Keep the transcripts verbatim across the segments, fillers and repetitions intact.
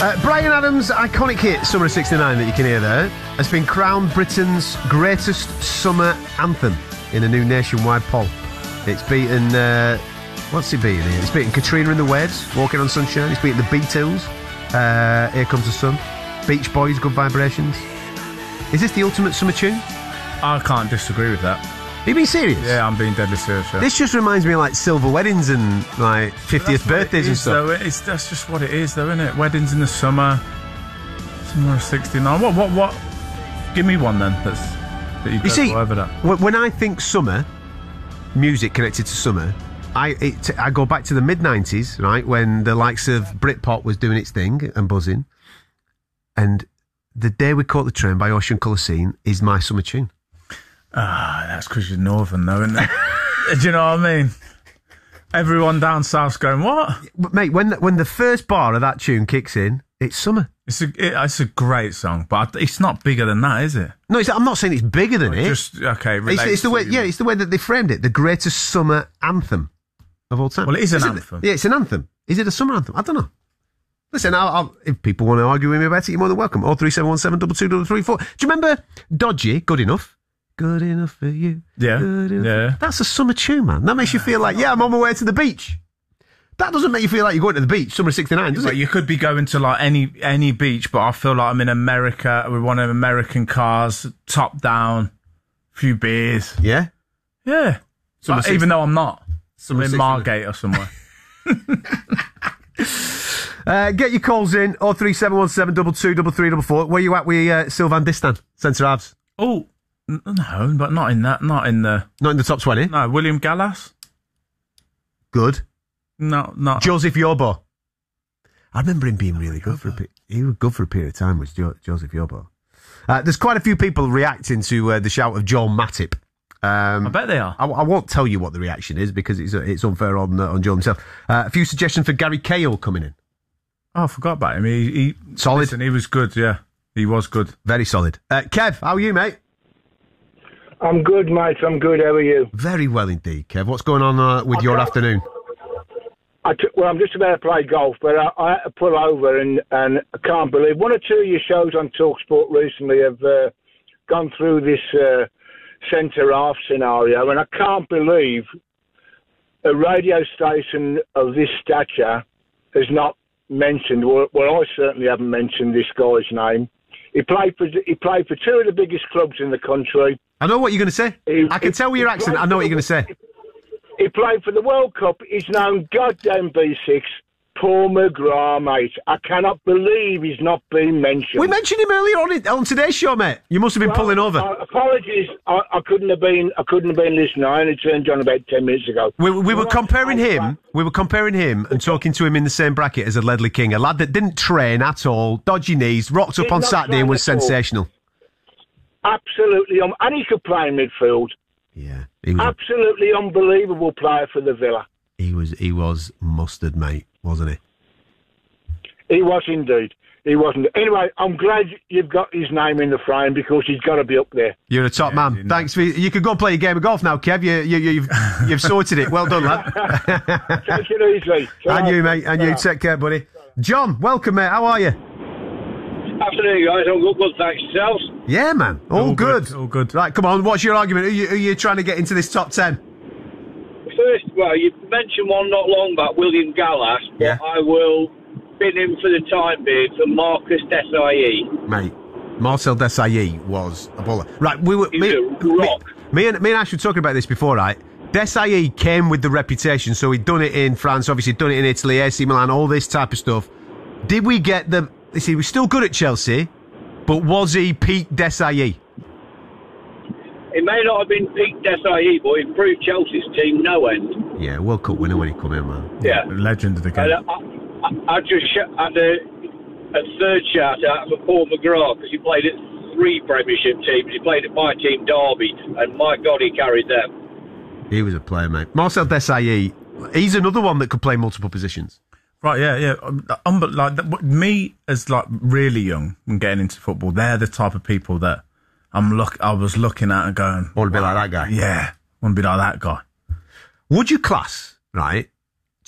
Uh, Bryan Adams' iconic hit, Summer of sixty-nine, that you can hear there, has been crowned Britain's greatest summer anthem in a new nationwide poll. It's beaten, uh, what's it beaten here? It's beaten Katrina and the Waves, Walking on Sunshine. It's beaten the Beatles, uh, Here Comes the Sun. Beach Boys, Good Vibrations. Is this the ultimate summer tune? I can't disagree with that. Are you being serious? Yeah, I'm being deadly serious. Yeah. This just reminds me of like silver weddings and like fiftieth birthdays and stuff. Though. It's, that's just what it is, though, isn't it? Weddings in the summer, summer of sixty-nine. What, what, what? Give me one then. That's that you, you see, over that. When I think summer, music connected to summer, I it, I go back to the mid nineties, right, when the likes of Britpop was doing its thing and buzzing, and The Day We Caught the Train by Ocean Colour Scene is my summer tune. Ah, that's because you're northern, though, isn't it? Do you know what I mean? Everyone down south's going, what? But mate, when the, when the first bar of that tune kicks in, it's summer. It's a it, it's a great song, but it's not bigger than that, is it? No, it's, I'm not saying it's bigger than it. Just okay. It's, it's the way, yeah, it's the way that they framed it. The greatest summer anthem of all time. Well, it is an is anthem. It, yeah, it's an anthem. Is it a summer anthem? I don't know. Listen, I'll, I'll, if people want to argue with me about it, you're more than welcome. Oh three seven one seven double two double three four. Do you remember Dodgy? Good enough. Good enough for you. Yeah. Good enough. Yeah. That's a summer tune, man. That makes you feel like, yeah, I'm on my way to the beach. That doesn't make you feel like you're going to the beach, summer of sixty-nine, does but it? You could be going to like any any beach, but I feel like I'm in America with one of them American cars, top down, few beers. Yeah? Yeah. Like, even though I'm not. I'm in Margate or somewhere. uh, get your calls in, oh three seven one seven double two double three double four. Where you at with uh, Sylvain Distan, centre halves? Oh, n- no, but not in that, not in the... Not in the top twenty? No, William Gallas? Good. No, not... Joseph Yobo. I remember him being really good for a period. He was good for a period of time, was jo- Joseph Yobo. Uh, there's quite a few people reacting to uh, the shout of Joel Matip. Um, I bet they are. I, I won't tell you what the reaction is because it's uh, it's unfair on uh, on Joel himself. Uh, a few suggestions for Gary Cahill coming in. Oh, I forgot about him. He, he solid. Listen, he was good. Yeah, he was good. Very solid. Uh, Kev, how are you, mate? I'm good, mate. I'm good. How are you? Very well indeed, Kev. What's going on uh, with I your afternoon? I t- well, I'm just about to play golf, but I, I had to pull over, and, and I can't believe one or two of your shows on TalkSport recently have uh, gone through this uh, centre half scenario, and I can't believe a radio station of this stature has not mentioned. Well, well I certainly haven't mentioned this guy's name. He played for he played for two of the biggest clubs in the country. I know what you're going to say. He, I can he, tell with your accent. I know what you're going to say. He played for the World Cup. He's known goddamn B six. Paul McGrath, mate. I cannot believe he's not been mentioned. We mentioned him earlier on, on today's show, mate. You must have been well, pulling over. Uh, apologies. I, I couldn't have been. I couldn't have been listening. I only turned on about ten minutes ago. We, we were comparing him. We were comparing him and talking to him in the same bracket as a Ledley King, a lad that didn't train at all, dodgy knees, rocked up on Saturday and was sensational. Absolutely, um, and he could play in midfield. Yeah, he was absolutely a, unbelievable player for the Villa. He was. He was mustard, mate, wasn't he? He was indeed. He wasn't. Anyway, I'm glad you've got his name in the frame because he's got to be up there. You're a top yeah, man. Thanks for. You could go and play a game of golf now, Kev. You, you, you've you've sorted it. Well done, lad. Take it easy. And you, mate. And you. Take care, buddy. John, welcome, mate. How are you? Afternoon, guys. All good, good. Thanks yourselves. Yeah, man. All, all good. good. All good. Right, come on. What's your argument? Who are you, who are you trying to get into this top ten? First, well, you mentioned one not long back, William Gallas. But yeah. I will bin him for the time being for Marcus Desailly. Mate, Marcel Desailly was a baller. Right, we were He's me, a rock. Me, me and me and Ash were talking about this before, right? Desailly came with the reputation, so he'd done it in France, obviously done it in Italy, A C Milan, all this type of stuff. Did we get the? You see, he was still good at Chelsea, but was he peak Desailly? It may not have been peak Desailly, but he improved Chelsea's team no end. Yeah, World Cup winner when he come in, man. Yeah, legend of the game. And I, I, I just sh- had a, a third shout out for Paul McGrath because he played at three Premiership teams. He played at my team Derby, and my God, he carried them. He was a player, mate. Marcel Desailly, he's another one that could play multiple positions. Right, yeah, yeah. Um, but like me, as like really young and getting into football, they're the type of people that I'm look. I was looking at and going, "Want to be like that guy?" Yeah, want to be like that guy. Would you class right? Just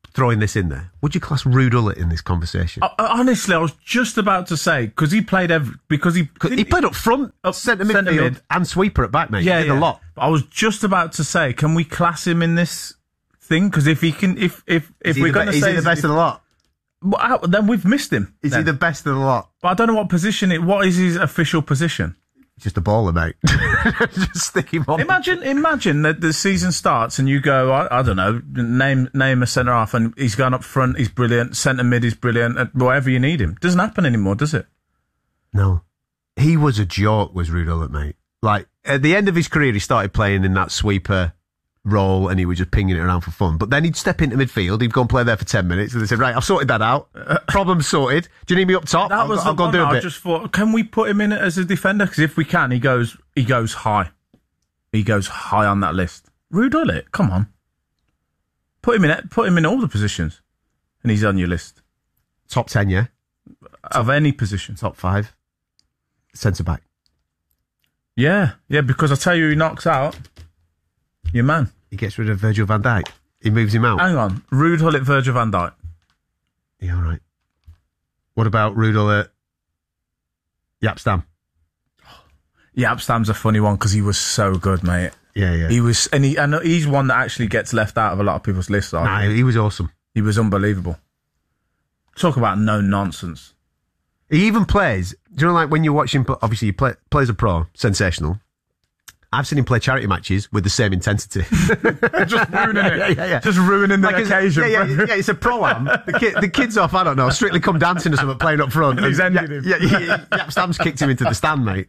throwing this in there, would you class Ruud Gullit in this conversation? I, I, honestly, I was just about to say, because he played every, because he he played up front, up centre midfield, mid. and sweeper at back, mate. Yeah, he did yeah. a lot. I was just about to say, can we class him in this thing? Because if he can, if if if we're going to say, is he the best if, of the lot? Well, then we've missed him. Is then. he the best of the lot? But I don't know what position it. What is his official position? Just a baller, mate. Just stick him on. Imagine, imagine that the season starts and you go, I, I don't know, name name a centre half, and he's gone up front. He's brilliant. Centre mid is brilliant. Whatever you need him, doesn't happen anymore, does it? No, he was a joke. Was Ruud Gullit, mate? Like at the end of his career, he started playing in that sweeper role and he was just pinging it around for fun. But then he'd step into midfield, he'd go and play there for ten minutes, and they said, right, I've sorted that out. Problem sorted. Do you need me up top? That I'll, was I'll the go and do a I bit. just thought, can we put him in as a defender? Because if we can, he goes he goes high. He goes high on that list. Ruud Gullit, come on. Put him in put him in all the positions. And he's on your list. Top ten, yeah? Of any position. Top five. Centre back. Yeah, yeah, because I tell you who knocks out your man. He gets rid of Virgil van Dijk. He moves him out. Hang on. Ruud Gullit, Virgil van Dijk. Yeah, all right. What about Ruud Gullit, Jaap Stam? Jaap Stam's a funny one because he was so good, mate. Yeah, yeah. He was, and he, and he's one that actually gets left out of a lot of people's lists. Nah, he was awesome. He was unbelievable. Talk about no nonsense. He even plays, do you know, like when you're watching, obviously he play, plays a pro, sensational. I've seen him play charity matches with the same intensity. Just ruining it. Yeah, yeah, yeah. Just ruining the like occasion. Yeah, yeah, yeah, it's a pro-am. The, kid, the kid's off, I don't know, Strictly Come Dancing or something, playing up front. And he's ended yeah, him. Yeah, yeah, yeah, Jaap Stam's kicked him into the stand, mate.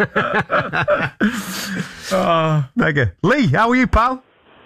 uh, Mega. Lee, how are you, pal?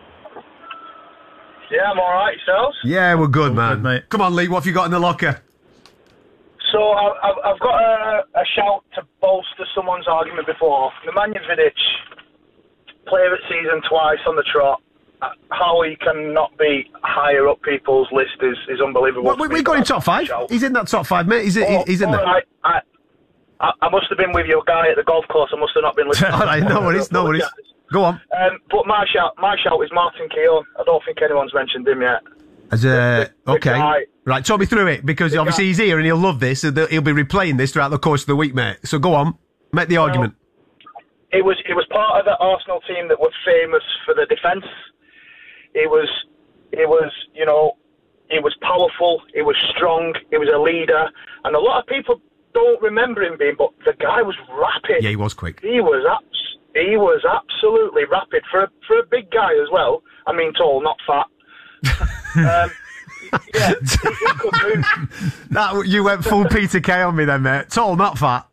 Yeah, I'm all right. Yourselves? Yeah, we're good, man. good, mate. Come on, Lee, what have you got in the locker? So I- I've, I've got a, a shout to bolster someone's argument before. Nemanja Vidic, player at season twice on the trot. How he can not be higher up people's list is, is unbelievable. Well, we, we got him top five. Shout. He's in that top five, mate. He's, Oh, he's in all there. right. I, I, I must have been with your guy at the golf course. I must have not been listening. All right, no worries, no worries. Go on. Um, but my shout, my shout is Martin Keown. I don't think anyone's mentioned him yet. As a, The- the okay. guy- Right, talk me through it, because The obviously guy- he's here and he'll love this, and he'll be replaying this throughout the course of the week, mate. So go on, make the argument. It was it was part of the Arsenal team that was famous for the defence. It was it was you know it was powerful. It was strong. It was a leader, and a lot of people don't remember him being. But the guy was rapid. Yeah, he was quick. He was abs- he was absolutely rapid for a, for a big guy as well. I mean, tall, not fat. um, yeah, he, he could move. That, you went full Peter Kay on me then, mate. Tall, not fat.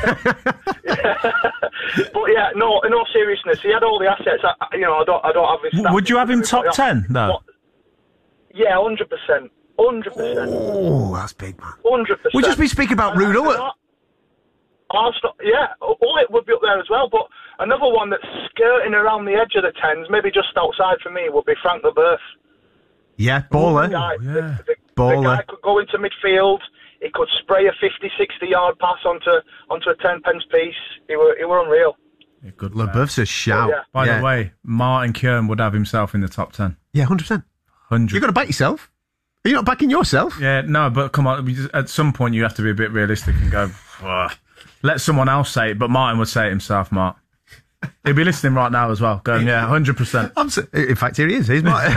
But yeah, no. In all seriousness, he had all the assets. I, you know, I don't I don't have his stats. would you have him top ten, though? Yeah, one hundred percent. one hundred percent. Oh, that's big, man. one hundred percent. We'll just be speaking about Ruud Gullit. Arsenal, yeah, Gullit would be up there as well, but another one that's skirting around the edge of the tens, maybe just outside for me, would be Frank Leboeuf. Yeah, baller. The guy, yeah. the, the, Baller. the guy could go into midfield, he could spray a fifty, sixty yard pass onto onto a ten pence piece. He were, he were unreal. Yeah, good. Leboeuf's a shout. Yeah. By yeah. the way, Martin Keown would have himself in the top ten. Yeah, one hundred percent. one hundred. You've got to back yourself. Are you not backing yourself? Yeah, no, but come on. we just- At some point, you have to be a bit realistic and go, "Ugh." Let someone else say it, but Martin would say it himself, Mark. He'll be listening right now as well, going, yeah, one hundred percent. I'm so, in fact, here he is. He's my.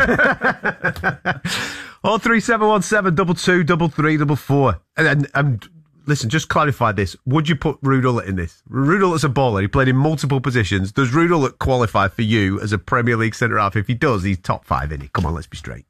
Oh, three seven one seven double two double three double four. And, and, and listen, just clarify this. Would you put Ruud Gullit in this? Ruud Gullit's a baller. He played in multiple positions. Does Ruud Gullit qualify for you as a Premier League centre half? If he does, he's top five, isn't he? Come on, let's be straight.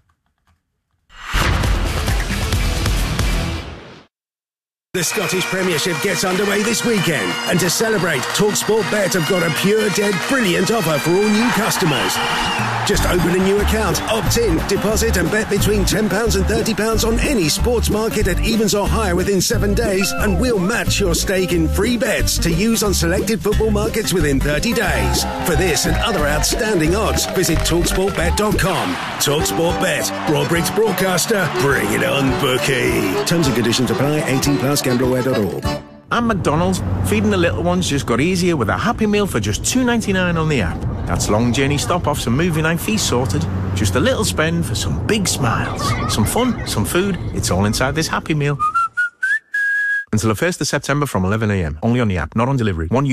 The Scottish Premiership gets underway this weekend, and to celebrate, TalkSport Bet have got a pure, dead, brilliant offer for all new customers. Just open a new account, opt in, deposit and bet between ten pounds and thirty pounds on any sports market at evens or higher within seven days, and we'll match your stake in free bets to use on selected football markets within thirty days. For this and other outstanding odds, visit talk sport bet dot com. TalkSport Bet, Broadbrig's broadcaster, bring it on, bookie. Terms and conditions apply, eighteen plus, gambler aware dot org. At McDonald's, feeding the little ones just got easier with a Happy Meal for just two ninety-nine on the app. That's long journey stop-offs and movie night feast sorted. Just a little spend for some big smiles. Some fun, some food. It's all inside this Happy Meal. Until the first of September from eleven a m. Only on the app, not on delivery. One